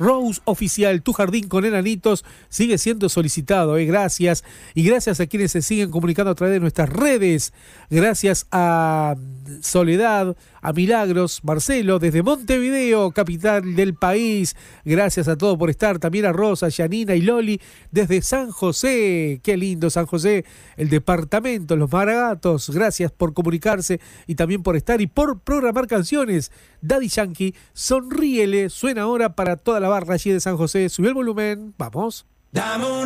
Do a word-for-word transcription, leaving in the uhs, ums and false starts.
Rose Oficial, tu jardín con enanitos, sigue siendo solicitado, ¿eh? Gracias. Y gracias a quienes se siguen comunicando a través de nuestras redes. Gracias a Soledad, a Milagros, Marcelo, desde Montevideo, capital del país. Gracias a todos por estar. También a Rosa, Yanina y Loli, desde San José. Qué lindo San José, el departamento, los Maragatos. Gracias por comunicarse y también por estar y por programar canciones. Daddy Yankee, Sonríele, suena ahora para toda la barra allí de San José. Sube el volumen, vamos.